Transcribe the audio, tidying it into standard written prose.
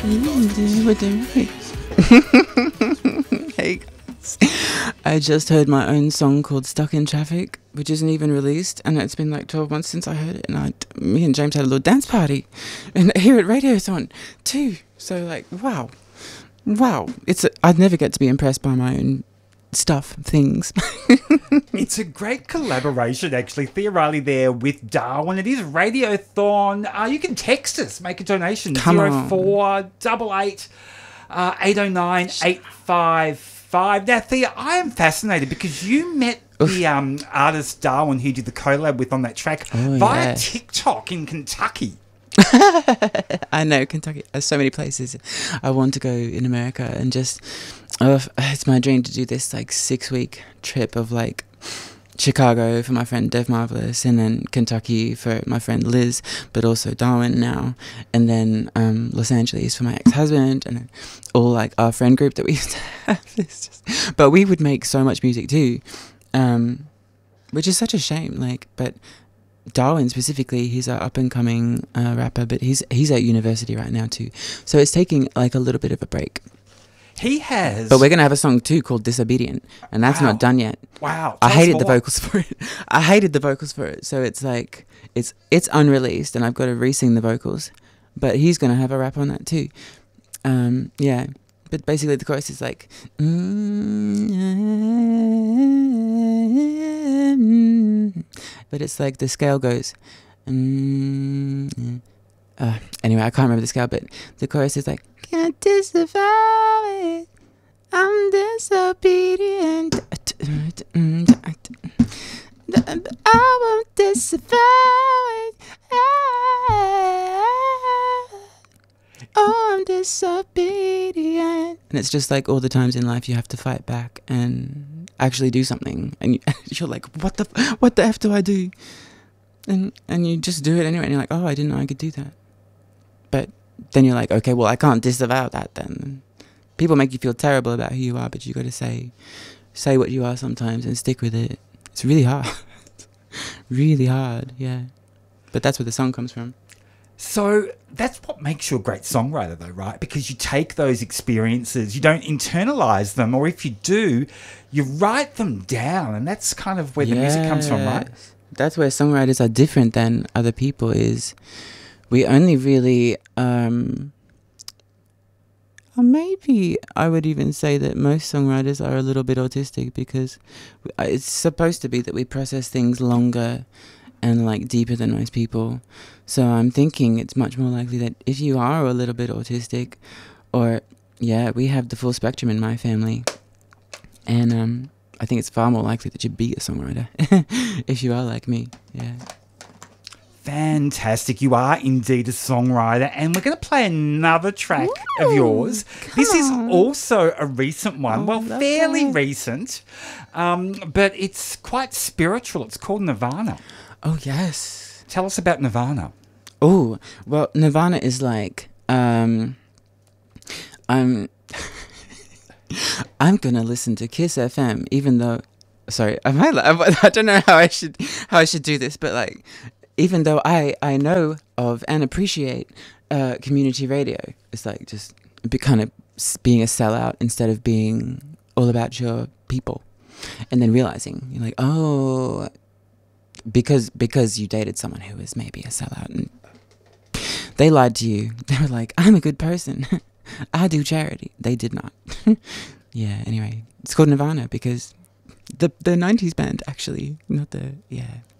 We're doing right. Hey guys. I just heard my own song called Stuck in Traffic, which isn't even released, and it's been like 12 months since I heard it, and me and James had a little dance party, and here at Radiothon too. So like, wow. I'd never get to be impressed by my own things. It's a great collaboration, actually. Thea Riley there with Darwin. It is Radiothon. You can text us, make a donation. Come 0488 809 855. Now, Thea, I am fascinated because you met the artist Darwin who did the collab with on that track via TikTok in Kentucky. I know, Kentucky. There's so many places I want to go in America, and just it's my dream to do this like 6-week trip of like Chicago for my friend Dev Marvelous, and then Kentucky for my friend Liz, but also Darwin now, and then Los Angeles for my ex-husband, and all like our friend group that we used to have. But we would make so much music too, which is such a shame. Like, but Darwin specifically, he's an up-and-coming rapper, but he's at university right now too, so it's taking like a little bit of a break. He has, but we're gonna have a song too called Disobedient, and that's not done yet. Wow. I hated the vocals for it. So it's like it's unreleased, and I've got to re-sing the vocals, but he's gonna have a rap on that too. Yeah, but basically the chorus is like but it's like the scale goes anyway, I can't remember the scale, but the chorus is like, can't disavow it, I'm disobedient, I won't disavow it, oh, I'm disobedient. And it's just like all the times in life you have to fight back and actually do something, and you're like, what the F do I do? And you just do it anyway, and you're like, oh, I didn't know I could do that. But then you're like, okay, well, I can't disavow that then. People make you feel terrible about who you are, but you got to say what you are sometimes and stick with it. It's really hard. Really hard, yeah. But that's where the song comes from. So that's what makes you a great songwriter, though, right? Because you take those experiences, you don't internalize them, or if you do, you write them down, and that's kind of where the music comes from, right? That's where songwriters are different than other people, is we only really, or maybe I would even say that most songwriters are a little bit autistic, because it's supposed to be that we process things longer and like deeper than most people. So I'm thinking it's much more likely that if you are a little bit autistic, or we have the full spectrum in my family, and I think it's far more likely that you'd be a songwriter if you are like me. Yeah. Fantastic. You are indeed a songwriter, and we're going to play another track of yours. This is also a recent one. Well, fairly recent, but it's quite spiritual. It's called Nirvana. Oh, yes. Tell us about Nirvana. Oh, well, Nirvana is like, I'm going to listen to Kiss FM, even though, sorry, I don't know how I should do this, but like, even though I know of and appreciate community radio, it's like just kind of being a sellout instead of being all about your people, and then realizing you're like, oh, because you dated someone who was maybe a sellout and they lied to you. They were like, I'm a good person. I do charity. They did not. Yeah, anyway, it's called Nirvana because the 90s band, actually, not the, yeah.